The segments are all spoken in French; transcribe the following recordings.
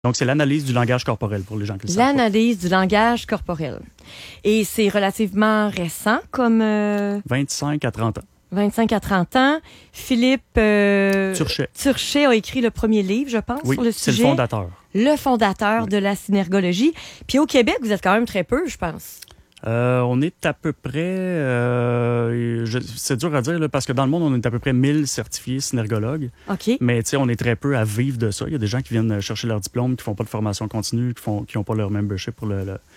Donc, c'est l'analyse du langage corporel pour les gens qui le savent. L'analyse du langage corporel. Et c'est relativement récent, comme... 25 à 30 ans. 25 à 30 ans. Philippe Turchet a écrit le premier livre, je pense, oui, sur le sujet. sujet. C'est le fondateur. Le fondateur de la synergologie. Puis au Québec, vous êtes quand même très peu, je pense. On est à peu près... c'est dur à dire, là, parce que dans le monde, on est à peu près 1000 certifiés synergologues. OK. Mais tu sais, on est très peu à vivre de ça. Il y a des gens qui viennent chercher leur diplôme, qui font pas de formation continue, qui n'ont pas leur membership pour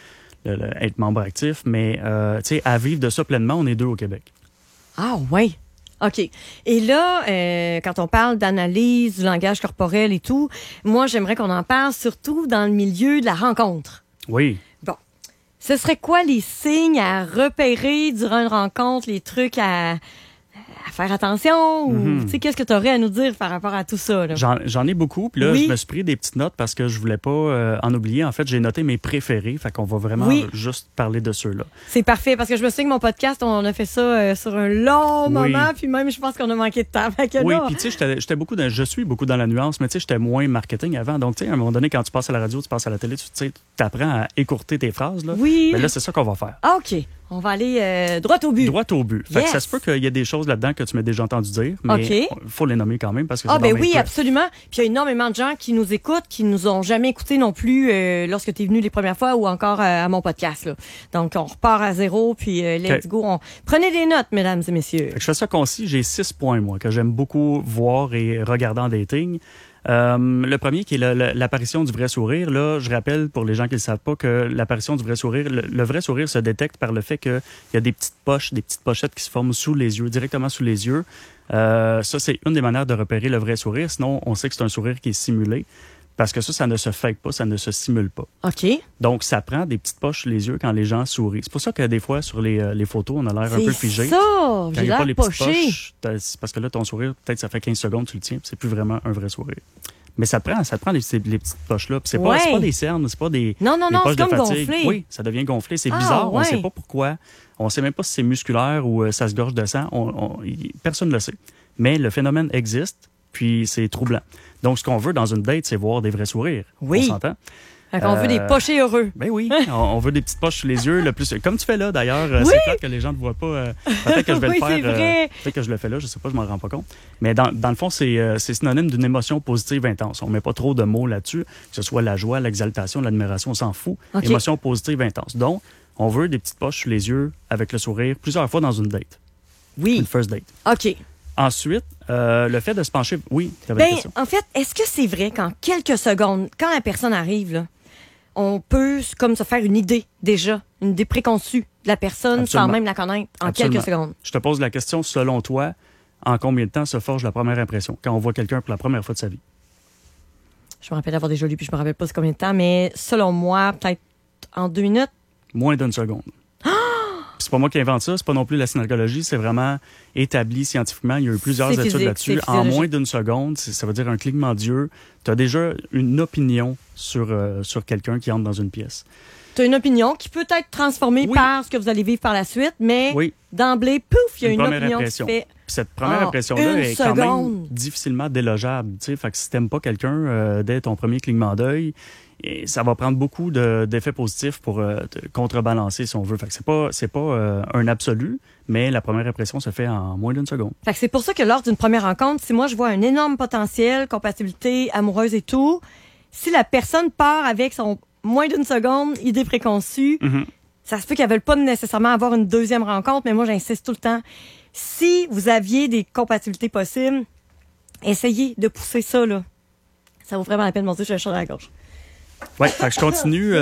être membre actif. Mais tu sais, à vivre de ça pleinement, on est 2 au Québec. Ah oui. OK. Et là, quand on parle d'analyse du langage corporel et tout, moi, j'aimerais qu'on en parle surtout dans le milieu de la rencontre. Oui. Bon. Ce serait quoi les signes à repérer durant une rencontre, les trucs à faire attention? Ou, tu sais, qu'est-ce que tu aurais à nous dire par rapport à tout ça? Là? J'en ai beaucoup. Puis là, oui. Je me suis pris des petites notes parce que je voulais pas en oublier. En fait, j'ai noté mes préférés. Fait qu'on va vraiment juste parler de ceux-là. C'est parfait parce que je me souviens que mon podcast, on a fait ça sur un long moment. Puis même, je pense qu'on a manqué de temps. Oui, puis tu sais, je suis beaucoup dans la nuance, mais tu sais, j'étais moins marketing avant. Donc, tu sais, à un moment donné, quand tu passes à la radio, tu passes à la télé, tu apprends à écourter tes phrases. Là. Oui. Mais là, c'est ça qu'on va faire. Ah, OK. On va aller droit au but. Droit au but. Fait que ça se peut qu'il y ait des choses là-dedans que tu m'as déjà entendu dire, mais il faut les nommer quand même parce que c'est oui, absolument. Puis il y a énormément de gens qui nous écoutent, qui nous ont jamais écoutés non plus lorsque tu es venu les premières fois ou encore à mon podcast. Là. Donc, on repart à zéro, puis let's go. Prenez des notes, mesdames et messieurs. Fait que je fais ça concis. J'ai 6 points, moi, que j'aime beaucoup voir et regarder en dating. Le premier qui est l'apparition du vrai sourire. Là, je rappelle pour les gens qui ne le savent pas que l'apparition du vrai sourire, le vrai sourire se détecte par le fait qu'il y a des petites poches, des petites pochettes qui se forment sous les yeux, directement sous les yeux. Ça, c'est une des manières de repérer le vrai sourire. Sinon, on sait que c'est un sourire qui est simulé. Parce que ça ne se fake pas, ça ne se simule pas. OK. Donc, ça prend des petites poches sur les yeux quand les gens sourient. C'est pour ça que des fois, sur les photos, on a l'air un peu figé. C'est ça! Quand J'ai l'air poché. C'est parce que là, ton sourire, peut-être ça fait 15 secondes, tu le tiens, c'est plus vraiment un vrai sourire. Mais ça prend les petites poches-là. Puis c'est pas des cernes, c'est pas des non, poches c'est comme de fatigue. gonflé. Oui, ça devient gonflé. C'est bizarre, ouais. On sait pas pourquoi. On sait même pas si c'est musculaire ou ça se gorge de sang. Personne ne le sait. Mais le phénomène existe, puis c'est troublant. Donc, ce qu'on veut dans une date, c'est voir des vrais sourires. Oui. On s'entend? On veut des pochés heureux. Ben oui, on veut des petites poches sur les yeux, le plus comme tu fais là d'ailleurs. C'est clair que les gens ne voient pas. Peut-être que je vais le faire. Peut-être que je le fais là, je sais pas, je m'en rends pas compte. Mais dans le fond, c'est synonyme d'une émotion positive intense. On met pas trop de mots là-dessus, que ce soit la joie, l'exaltation, l'admiration, on s'en fout. Okay. Émotion positive intense. Donc, on veut des petites poches sur les yeux avec le sourire plusieurs fois dans une date. Oui. Une first date. OK. Ensuite, le fait de se pencher... Oui, tu avais une question. En fait, est-ce que c'est vrai qu'en quelques secondes, quand la personne arrive, là, on peut comme se faire une idée déjà, une idée préconçue de la personne Absolument. sans même la connaître en quelques secondes? Je te pose la question, selon toi, en combien de temps se forge la première impression quand on voit quelqu'un pour la première fois de sa vie? Je me rappelle avoir déjà lu, puis je me rappelle pas c'est combien de temps, mais selon moi, peut-être en 2 minutes? Moins d'une seconde. C'est pas moi qui invente ça, c'est pas non plus la synergologie, c'est vraiment établi scientifiquement. Il y a eu plusieurs études là-dessus. En moins d'une seconde, ça veut dire un clignement d'yeux, tu as déjà une opinion sur quelqu'un qui entre dans une pièce. Tu as une opinion qui peut être transformée par ce que vous allez vivre par la suite, mais d'emblée, pouf, il y a une opinion qui se fait. Puis cette première impression-là est quand même difficilement délogeable. Fait que si t'aimes pas quelqu'un dès ton premier clignement d'œil, et ça va prendre beaucoup d'effets positifs pour contrebalancer, si on veut. Fait que c'est pas un absolu, mais la première impression se fait en moins d'une seconde. Fait que c'est pour ça que lors d'une première rencontre, si moi je vois un énorme potentiel, compatibilité amoureuse et tout, si la personne part avec son moins d'une seconde, idée préconçue, ça se peut qu'elle ne veuille pas nécessairement avoir une deuxième rencontre, mais moi j'insiste tout le temps. Si vous aviez des compatibilités possibles, essayez de pousser ça, là. Ça vaut vraiment la peine de monter sur le champ de la gauche. Oui, fait que je continue.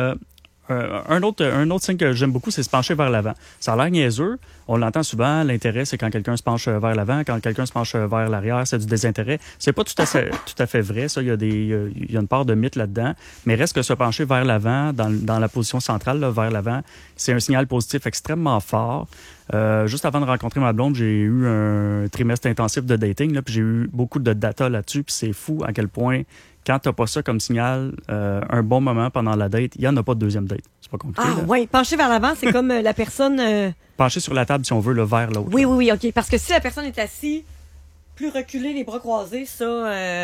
Un autre signe que j'aime beaucoup, c'est se pencher vers l'avant. Ça a l'air niaiseux. On l'entend souvent. L'intérêt, c'est quand quelqu'un se penche vers l'avant. Quand quelqu'un se penche vers l'arrière, c'est du désintérêt. C'est pas tout à fait vrai. Ça, il y a une part de mythe là-dedans. Mais reste que se pencher vers l'avant, dans la position centrale, là, vers l'avant, c'est un signal positif extrêmement fort. Juste avant de rencontrer ma blonde, j'ai eu un trimestre intensif de dating, là, puis j'ai eu beaucoup de data là-dessus. Puis c'est fou à quel point, quand t'as pas ça comme signal, un bon moment pendant la date, il y en a pas de deuxième date. C'est pas compliqué. Ah oui, pencher vers l'avant, c'est comme la personne... Pencher sur la table, si on veut, là, vers l'autre. Oui, OK. Parce que si la personne est assise, plus reculée, les bras croisés, ça...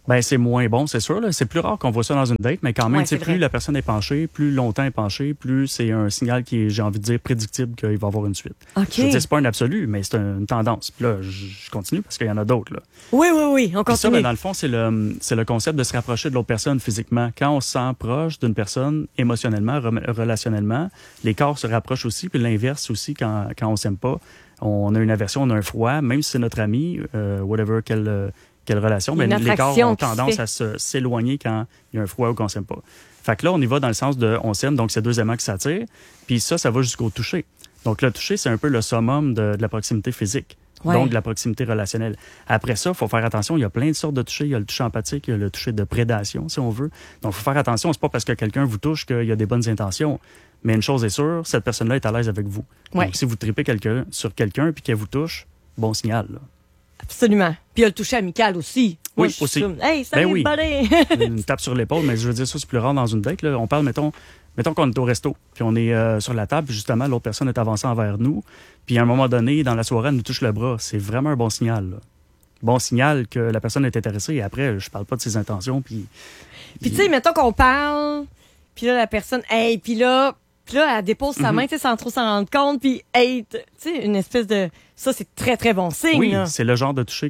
Ben, c'est moins bon, c'est sûr. Là. C'est plus rare qu'on voit ça dans une date, mais quand même, plus la personne est penchée, plus longtemps est penchée, plus c'est un signal qui est, j'ai envie de dire, prédictible qu'il va y avoir une suite. Okay. Je veux dire, c'est pas un absolu, mais c'est une tendance. Puis là, je continue parce qu'il y en a d'autres. Là. Oui, on continue. Ça, ben, dans le fond, c'est le concept de se rapprocher de l'autre personne physiquement. Quand on se sent proche d'une personne émotionnellement, relationnellement, les corps se rapprochent aussi, puis l'inverse aussi quand on s'aime pas. On a une aversion, on a un froid, même si c'est notre ami, whatever, quelle relation, mais les corps ont tendance à s'éloigner quand il y a un froid ou qu'on s'aime pas. Fait que là, on y va dans le sens de on s'aime, donc c'est deux aimants qui s'attirent, puis ça va jusqu'au toucher. Donc le toucher, c'est un peu le summum de la proximité physique, donc de la proximité relationnelle. Après ça, il faut faire attention, il y a plein de sortes de toucher. Il y a le toucher empathique, il y a le toucher de prédation, si on veut. Donc il faut faire attention, c'est pas parce que quelqu'un vous touche qu'il y a des bonnes intentions. Mais une chose est sûre, cette personne-là est à l'aise avec vous. Donc si vous tripez sur quelqu'un puis qu'elle vous touche, bon signal, là. Absolument. Puis il y a le toucher amical aussi. Oui, aussi. Hey, salut, buddy! Une tape sur l'épaule, mais je veux dire, ça, c'est plus rare dans une date. Là. On parle, mettons qu'on est au resto, puis on est sur la table, puis justement, l'autre personne est avancée envers nous, puis à un moment donné, dans la soirée, elle nous touche le bras. C'est vraiment un bon signal, là. Bon signal que la personne est intéressée. Et après, je parle pas de ses intentions, puis tu sais, mettons qu'on parle, puis là, la personne, hey, puis là, elle dépose sa main, tu sais, sans trop s'en rendre compte, puis, hey, tu sais, une espèce de... Ça, c'est très, très bon signe. Oui, là. C'est le genre de toucher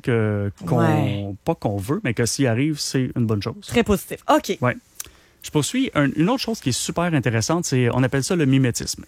pas qu'on veut, mais que s'il arrive, c'est une bonne chose. Très positif. OK. Ouais. Je poursuis. Une autre chose qui est super intéressante, on appelle ça le mimétisme.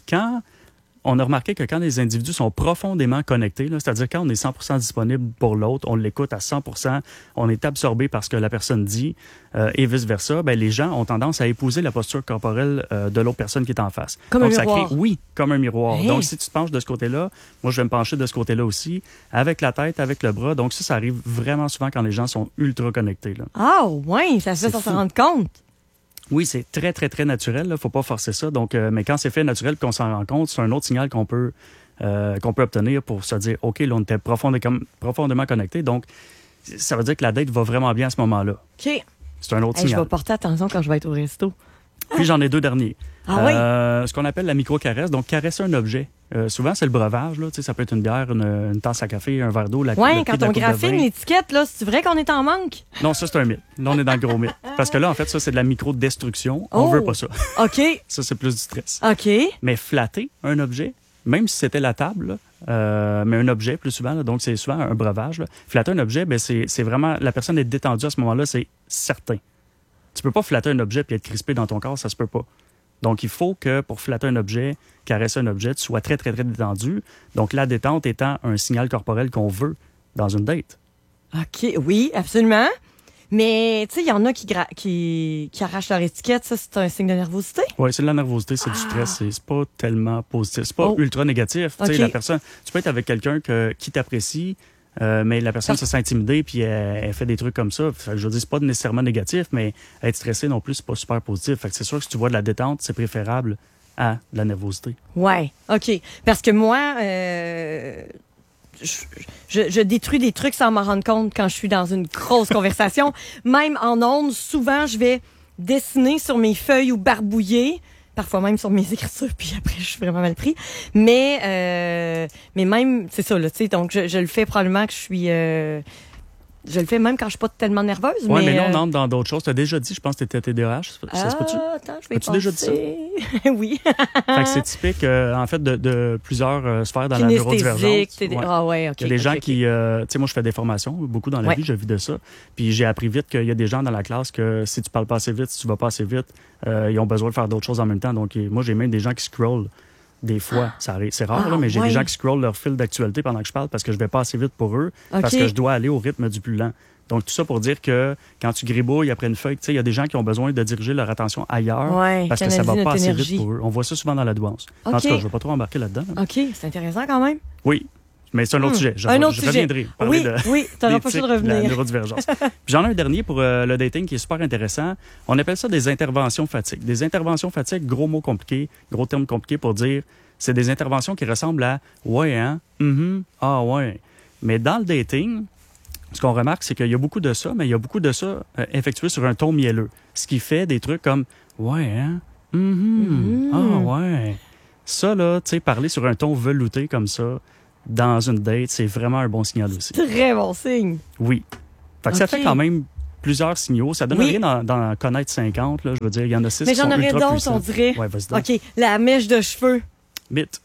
On a remarqué que quand les individus sont profondément connectés, là, c'est-à-dire quand on est 100% disponible pour l'autre, on l'écoute à 100%, on est absorbé par ce que la personne dit et vice-versa, ben, les gens ont tendance à épouser la posture corporelle de l'autre personne qui est en face. Comme un miroir. Oui, comme un miroir. Hey. Donc, si tu te penches de ce côté-là, moi, je vais me pencher de ce côté-là aussi, avec la tête, avec le bras. Donc, ça arrive vraiment souvent quand les gens sont ultra connectés. Là. Ah, ouais, ça se fait sans s'en rendre compte. Il c'est très, très, très naturel. Il ne faut pas forcer ça. Donc, mais quand c'est fait naturel qu'on s'en rend compte, c'est un autre signal qu'on peut obtenir pour se dire, OK, là, on était profondément connectés. Donc, ça veut dire que la date va vraiment bien à ce moment-là. OK. C'est un autre signal. Je vais porter attention quand je vais être au resto. Puis, j'en ai deux derniers. Ah oui? Ce qu'on appelle la micro-caresse. Donc, caresser un objet. Souvent, c'est le breuvage. Là. Ça peut être une bière, une tasse à café, un verre d'eau. Oui, quand on graphine l'étiquette, là, c'est vrai qu'on est en manque? Non, ça, c'est un mythe. Là, on est dans le gros mythe. Parce que là, en fait, ça, c'est de la micro-destruction. On veut pas ça. OK. Ça, c'est plus du stress. OK. Mais flatter un objet, même si c'était la table, mais un objet plus souvent, là, donc c'est souvent un breuvage. Là. Flatter un objet, ben, c'est vraiment... La personne est détendue à ce moment-là, c'est certain. Tu peux pas flatter un objet puis être crispé dans ton corps, ça se peut pas. Donc, il faut que pour flatter un objet, caresser un objet, tu sois très, très, très détendu. Donc, la détente étant un signal corporel qu'on veut dans une date. OK, oui, absolument. Mais, tu sais, il y en a qui arrachent leur étiquette. Ça, c'est un signe de nervosité? Oui, c'est de la nervosité, c'est du stress. C'est pas tellement positif. C'est pas ultra négatif. Tu sais, la personne, tu peux être avec quelqu'un qui t'apprécie, mais la personne se sent intimidée puis elle fait des trucs comme ça. Fait que je veux dire, c'est pas nécessairement négatif, mais être stressé non plus, c'est pas super positif. Fait que c'est sûr que si tu vois de la détente, c'est préférable à de la nervosité. Ouais, OK. Parce que moi, je détruis des trucs sans m'en rendre compte quand je suis dans une grosse conversation. Même en ondes, souvent, je vais dessiner sur mes feuilles ou barbouiller. Parfois même sur mes écritures, puis après, je suis vraiment mal pris. Mais même, c'est ça, là, tu sais, donc je le fais probablement que je suis... je le fais même quand je suis pas tellement nerveuse. Oui, mais là, on entre dans d'autres choses. Tu as déjà dit, je pense que tu étais TDAH. Ça se peut-tu? Attends, je vais As-tu déjà dit ça? Oui. Fait que c'est typique, en fait, de plusieurs sphères dans la neurodivergence. Ah ouais, OK. Il y a des gens qui... tu sais, moi, je fais des formations, beaucoup dans la vie, je vis de ça. Puis j'ai appris vite qu'il y a des gens dans la classe que si tu parles pas assez vite, si tu vas pas assez vite, ils ont besoin de faire d'autres choses en même temps. Donc, moi, j'ai même des gens qui scrollent. Des fois, c'est rare, là, mais j'ai des gens qui scrollent leur fil d'actualité pendant que je parle parce que je vais pas assez vite pour eux, parce que je dois aller au rythme du plus lent. Donc, tout ça pour dire que quand tu gribouilles après une feuille, tu sais, il y a des gens qui ont besoin de diriger leur attention ailleurs parce que ça va pas assez vite pour eux. On voit ça souvent dans la douance. En tout cas, je vais pas trop embarquer là-dedans. Là. OK, c'est intéressant quand même. Oui. Mais c'est un autre sujet. Je reviendrai parler de tu n'auras pas le choix de revenir. La neurodivergence. Puis j'en ai un dernier pour le dating qui est super intéressant. On appelle ça des interventions fatigue. Des interventions fatigue, gros mot compliqué, gros terme compliqué pour dire c'est des interventions qui ressemblent à ouais, hein, ah ouais. Mais dans le dating, ce qu'on remarque, c'est qu'il y a beaucoup de ça, mais il y a beaucoup de ça effectué sur un ton mielleux. Ce qui fait des trucs comme ouais, hein, ah ouais. Ça, là, tu sais, parler sur un ton velouté comme ça, dans une date, c'est vraiment un bon signal aussi. Très bon signe. Oui. Fait que ça fait quand même plusieurs signaux. Ça donne rien d'en connaître 50. Là. Je veux dire, il y en a 6 Mais qui sont j'en aurais ultra d'autres, puissants. on dirait. Ouais, vas-y donc. OK, la mèche de cheveux. Mythe.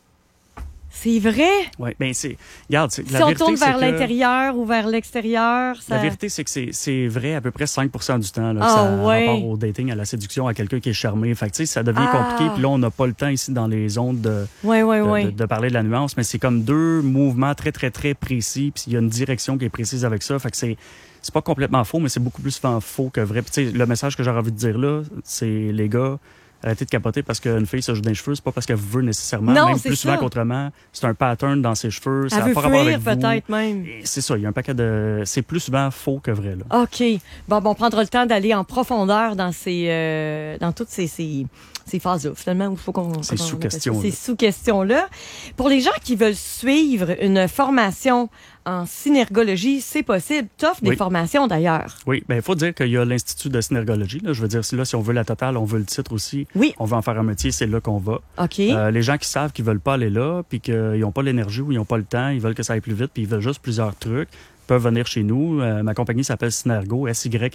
C'est vrai? Oui, bien, regarde, Si la on vérité, tourne c'est vers que- l'intérieur ou vers l'extérieur, ça... La vérité, c'est que c'est vrai à peu près 5% du temps. Là, que Ah, ça a ouais. rapport au dating, à la séduction, à quelqu'un qui est charmé. Fait que, tu sais, ça devient Ah. compliqué. Puis là, on n'a pas le temps ici dans les ondes Oui. de parler de la nuance. Mais c'est comme 2 mouvements très, très, très précis. Puis il y a une direction qui est précise avec ça. Fait que c'est pas complètement faux, mais c'est beaucoup plus souvent faux que vrai. Puis tu sais, le message que j'aurais envie de dire là, c'est les gars, arrêtez de capoter parce qu'une fille se joue dans les cheveux, c'est pas parce qu'elle vous veut nécessairement, Non, même c'est plus souvent ça. qu'autrement. C'est un pattern dans ses cheveux, ça Elle n'a veut pas rapport fuir avec vous. peut-être même. Et c'est ça, il y a un paquet de... C'est plus souvent faux que vrai, là. OK. Bon, on prendra le temps d'aller en profondeur dans dans toutes ces phases-là, finalement, où il faut qu'on... Ces comment on appelle ça? sous-questions-là. Ces sous-questions-là. Pour les gens qui veulent suivre une formation en synergologie, c'est possible. T'offres des Oui. formations, d'ailleurs. Oui, bien, il faut dire qu'il y a l'Institut de synergologie. Là. Je veux dire, si on veut la totale, on veut le titre aussi. Oui. On veut en faire un métier, c'est là qu'on va. OK. Les gens qui savent qu'ils veulent pas aller là, puis qu'ils n'ont pas l'énergie ou ils n'ont pas le temps, ils veulent que ça aille plus vite, puis ils veulent juste plusieurs trucs, peuvent venir chez nous. Ma compagnie s'appelle Synergo,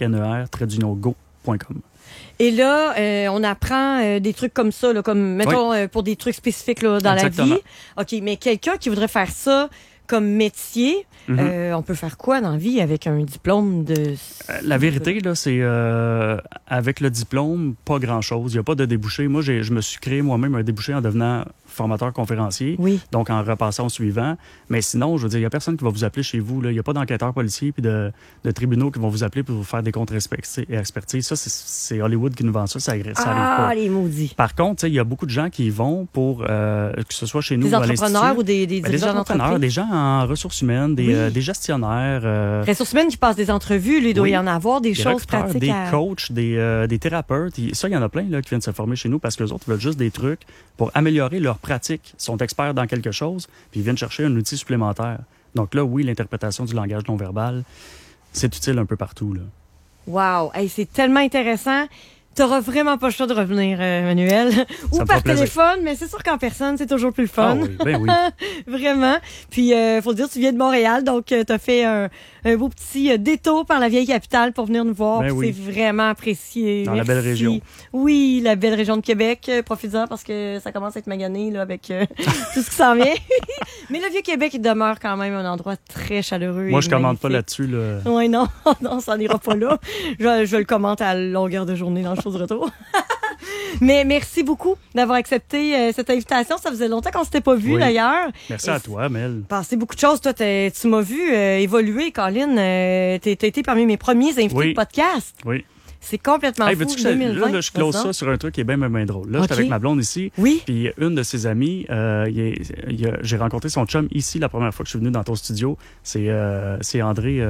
SYNER-go.com. Et là, on apprend des trucs comme ça, là, comme, mettons, pour des trucs spécifiques là, dans Exactement. la vie. OK, mais quelqu'un qui voudrait faire ça comme métier, on peut faire quoi dans la vie avec un diplôme de... La vérité, là, c'est avec le diplôme, pas grand-chose. Il n'y a pas de débouché. Moi, je me suis créé moi-même un débouché en devenant formateur conférencier, Oui. donc en repassant au suivant. Mais sinon, je veux dire, il n'y a personne qui va vous appeler chez vous. Il n'y a pas d'enquêteurs policiers puis de tribunaux qui vont vous appeler pour vous faire des contre-expertises. Ça, c'est Hollywood qui nous vend ça. Ça arrive pas. Ah, les maudits. Par contre, il y a beaucoup de gens qui y vont pour, que ce soit chez nous Des ou à entrepreneurs l'Institut. ou des Des dirigeants entrepreneurs, d'entreprise. des gens en ressources humaines, des gestionnaires. Ressources humaines qui passent des entrevues, là, il doit Oui. y en avoir des Des choses recruteurs, pratiques. des à... coachs, des thérapeutes. Ça, il y en a plein là, qui viennent se former chez nous parce que les autres veulent juste des trucs pour améliorer leur pratique. Ils sont experts dans quelque chose, puis ils viennent chercher un outil supplémentaire. Donc là, oui, l'interprétation du langage non verbal, c'est utile un peu partout. Là. Wow! Hey, c'est tellement intéressant. T'auras vraiment pas le choix de revenir, Manuel. Ou me par fera plaisir. téléphone, mais c'est sûr qu'en personne, c'est toujours plus le fun. Ah oui, ben oui. Vraiment. Puis, faut dire, tu viens de Montréal, donc t'as fait un beau petit détour par la vieille capitale pour venir nous voir. Ben Puis oui. C'est vraiment apprécié. Dans la belle région. Oui, la belle région de Québec. Profites-en parce que ça commence à être magané là, avec tout ce qui s'en vient. Mais le Vieux-Québec, il demeure quand même un endroit très chaleureux. Moi, et je commande pas magnifique. là-dessus. Là. Oui, non, non, ça n'ira pas là. Je le commente à longueur de journée dans le show de retour. Mais merci beaucoup d'avoir accepté cette invitation. Ça faisait longtemps qu'on s'était pas vu Oui. d'ailleurs. Merci à toi, Mel. Passé beaucoup de choses. Toi, tu m'as vu évoluer, Colin. T'as été parmi mes premiers invités Oui. de podcast. Oui. C'est complètement Hey, fou. veux-tu que 2020. là, je close Vas-y ça donc. sur un truc qui est bien drôle. Là, Ok. j'étais avec ma blonde ici. Oui. Puis une de ses amies, j'ai rencontré son chum ici la première fois que je suis venu dans ton studio. C'est André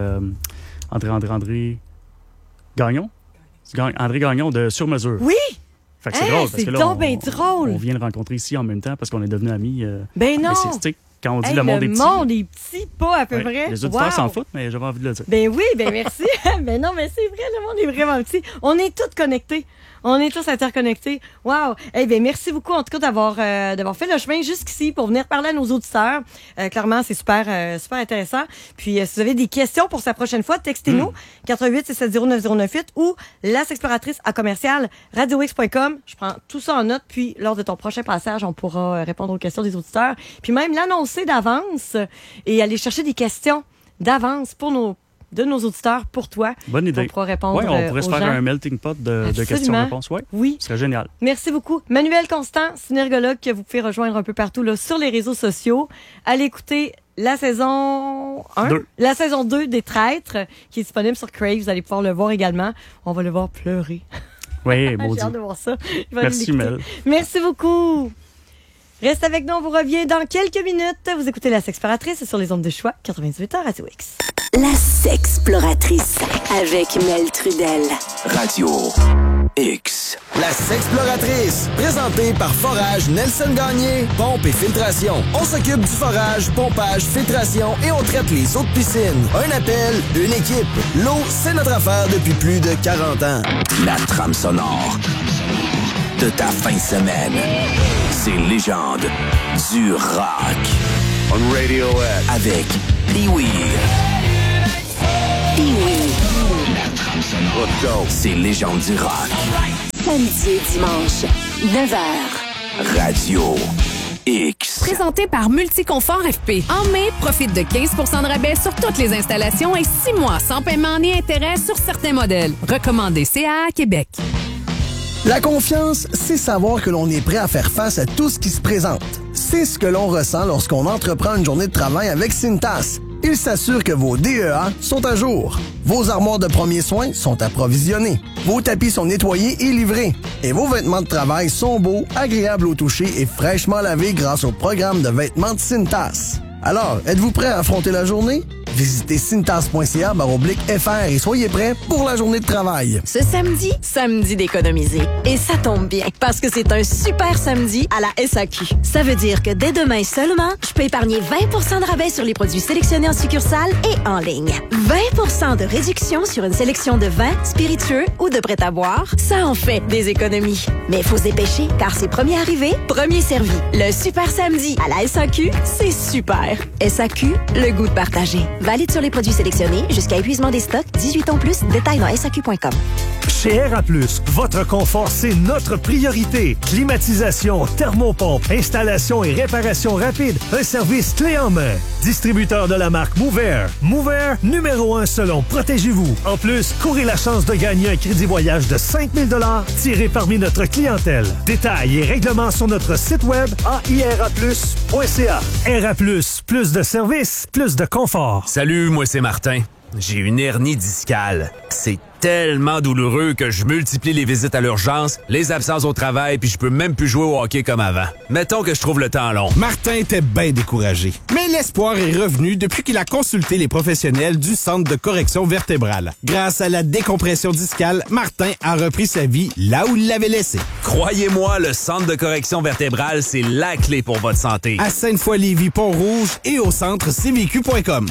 Gagnon. André Gagnon de Sur Mesure. Oui. Fait que c'est Hey, drôle. Parce c'est que là, donc ben drôle. on vient le rencontrer ici en même temps parce qu'on est devenus amis. Ben non. Mais tu sais, quand on dit Hey, le monde est petit. monde est petit, pas à peu Ouais, près. les auditeurs Wow. s'en foutent, mais j'avais envie de le dire. Ben oui, ben merci. Ben non, mais c'est vrai, le monde est vraiment petit. On est tous connectés. On est tous interconnectés. Wow. Eh ben merci beaucoup en tout cas d'avoir fait le chemin jusqu'ici pour venir parler à nos auditeurs. Clairement, c'est super intéressant. Puis si vous avez des questions pour sa prochaine fois, textez-nous 88-670-9098 ou lasexploratrice@radiox.com. Je prends tout ça en note, puis lors de ton prochain passage, on pourra répondre aux questions des auditeurs, puis même l'annoncer d'avance et aller chercher des questions d'avance de nos auditeurs pour toi. Bonne idée. On pourra répondre Oui, on pourrait se aux faire gens. un melting pot de Absolument. questions-réponses. Oui, Oui. ce serait génial. Merci beaucoup. Manuel Constant, synergologue que vous pouvez rejoindre un peu partout là, sur les réseaux sociaux. Allez écouter la saison 1, Deux. la saison 2 des Traîtres, qui est disponible sur Crave. Vous allez pouvoir le voir également. On va le voir pleurer. Oui, maudit. J'ai hâte de voir ça. Je vais aller Merci, l'écouter. Mel. Merci beaucoup. Reste avec nous, on vous revient dans quelques minutes. Vous écoutez La Sexploratrice sur les ondes de choix, 98h Radio X. La Sexploratrice avec Mel Trudel. Radio X. La Sexploratrice, présentée par Forage Nelson Gagné, pompe et filtration. On s'occupe du forage, pompage, filtration et on traite les eaux de piscine. Un appel, une équipe. L'eau, c'est notre affaire depuis plus de 40 ans. La trame sonore de ta fin de semaine. Ces légendes du rock. On Radio X. Avec Pee-Wee. Pee-Wee. Let's go. C'est Légendes du rock. Samedi et dimanche, 9h. Radio X. Présenté par Multiconfort FP. En mai, profite de 15 % de rabais sur toutes les installations et 6 mois sans paiement ni intérêt sur certains modèles. Recommandé CAA Québec. La confiance, c'est savoir que l'on est prêt à faire face à tout ce qui se présente. C'est ce que l'on ressent lorsqu'on entreprend une journée de travail avec Cintas. Il s'assure que vos DEA sont à jour. Vos armoires de premiers soins sont approvisionnées. Vos tapis sont nettoyés et livrés. Et vos vêtements de travail sont beaux, agréables au toucher et fraîchement lavés grâce au programme de vêtements de Cintas. Alors, êtes-vous prêt à affronter la journée? Visitez cintas.ca/FR et soyez prêts pour la journée de travail. Ce samedi, samedi d'économiser. Et ça tombe bien, parce que c'est un super samedi à la SAQ. Ça veut dire que dès demain seulement, je peux épargner 20 % de rabais sur les produits sélectionnés en succursale et en ligne. 20 % de réduction sur une sélection de vins, spiritueux ou de prêt-à-boire. Ça en fait des économies. Mais il faut se dépêcher, car c'est premier arrivé, premier servi. Le super samedi à la SAQ, c'est super. SAQ, le goût de partager. Valide sur les produits sélectionnés jusqu'à épuisement des stocks. 18 ans plus. Détails dans SAQ.com. Chez RA+, votre confort, c'est notre priorité. Climatisation, thermopompe, installation et réparation rapide. Un service clé en main. Distributeur de la marque Mover. Mover, numéro 1 selon Protégez-vous. En plus, courez la chance de gagner un crédit voyage de 5 000 $ tiré parmi notre clientèle. Détails et règlements sur notre site web airaplus.ca. RA+, plus de services, plus de confort. Salut, moi c'est Martin. J'ai une hernie discale. C'est tellement douloureux que je multiplie les visites à l'urgence, les absences au travail, puis je peux même plus jouer au hockey comme avant. Mettons que je trouve le temps long. Martin était bien découragé. Mais l'espoir est revenu depuis qu'il a consulté les professionnels du Centre de correction vertébrale. Grâce à la décompression discale, Martin a repris sa vie là où il l'avait laissée. Croyez-moi, le Centre de correction vertébrale, c'est la clé pour votre santé. À Sainte-Foy-Lévis, Pont-Rouge et au centre cvq.com.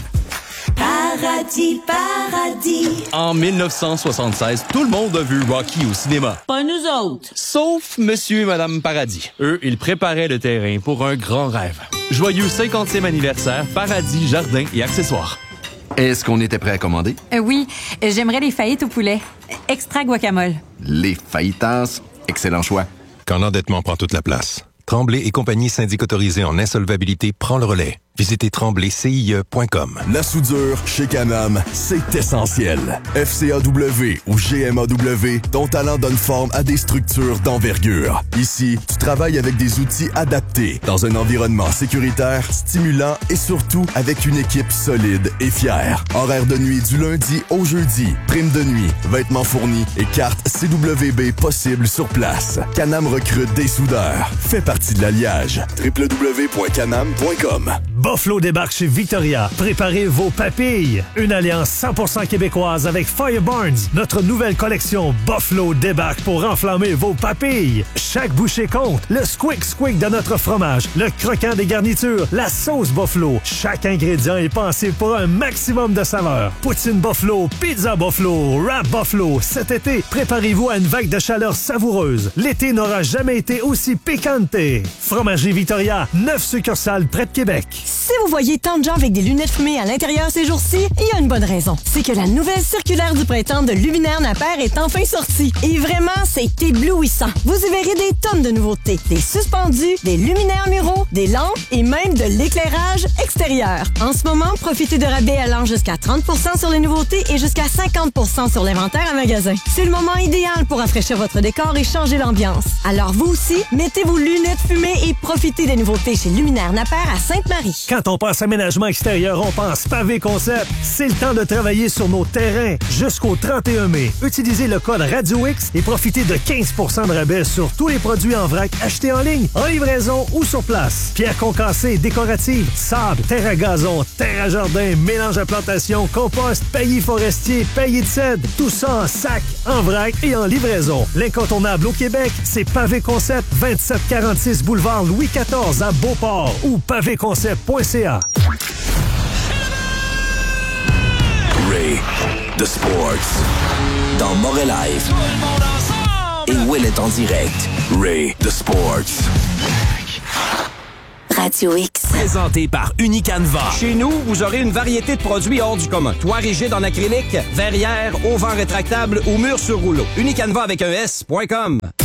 Paradis, paradis. En 1976, tout le monde a vu Rocky au cinéma. Pas nous autres. Sauf Monsieur et Madame Paradis. Eux, ils préparaient le terrain pour un grand rêve. Joyeux 50e anniversaire, Paradis, jardin et accessoires. Est-ce qu'on était prêt à commander? Oui, j'aimerais les fajitas au poulet. Extra guacamole. Les fajitas, excellent choix. Quand l'endettement prend toute la place, Tremblay et compagnie syndic autorisée en insolvabilité prend le relais. Visitez tremblaycie.com. La soudure chez Can-Am, c'est essentiel. FCAW ou GMAW, ton talent donne forme à des structures d'envergure. Ici, tu travailles avec des outils adaptés, dans un environnement sécuritaire, stimulant et surtout avec une équipe solide et fière. Horaire de nuit du lundi au jeudi, prime de nuit, vêtements fournis et carte CWB possible sur place. Can-Am recrute des soudeurs. Fais partie de l'alliage. www.canam.com. Buffalo débarque chez Victoria. Préparez vos papilles. Une alliance 100% québécoise avec Fire Barnes. Notre nouvelle collection Buffalo débarque pour enflammer vos papilles. Chaque bouchée compte. Le squick de notre fromage, le croquant des garnitures, la sauce Buffalo. Chaque ingrédient est pensé pour un maximum de saveur. Poutine Buffalo, pizza Buffalo, wrap Buffalo. Cet été, préparez-vous à une vague de chaleur savoureuse. L'été n'aura jamais été aussi piquante. Fromagerie Victoria, 9 succursales près de Québec. Si vous voyez tant de gens avec des lunettes fumées à l'intérieur ces jours-ci, il y a une bonne raison. C'est que la nouvelle circulaire du printemps de Luminaire Napper est enfin sortie. Et vraiment, c'est éblouissant. Vous y verrez des tonnes de nouveautés. Des suspendus, des luminaires muraux, des lampes et même de l'éclairage extérieur. En ce moment, profitez de rabais allant jusqu'à 30 % sur les nouveautés et jusqu'à 50 % sur l'inventaire à magasin. C'est le moment idéal pour rafraîchir votre décor et changer l'ambiance. Alors vous aussi, mettez vos lunettes fumées et profitez des nouveautés chez Luminaire Napper à Sainte-Marie. Quand on pense aménagement extérieur, on pense Pavé Concept. C'est le temps de travailler sur nos terrains jusqu'au 31 mai. Utilisez le code Radio X et profitez de 15 % de rabais sur tous les produits en vrac achetés en ligne, en livraison ou sur place. Pierre concassée, décorative, sable, terre à gazon, terre à jardin, mélange à plantation, compost, paillis forestier, paillis de cèdre. Tout ça en sac, en vrac et en livraison. L'incontournable au Québec, c'est Pavé Concept, 2746 boulevard Louis XIV à Beauport ou pavéconcept.ca. Ray, The Sports, dans Montréal Live. Et Will est en direct. Ray, The Sports. Radio X. Présenté par Unicanva. Chez nous, vous aurez une variété de produits hors du commun. Toit rigide en acrylique, verrière, auvent rétractable ou mur sur rouleau. Unicanva avec un S.com.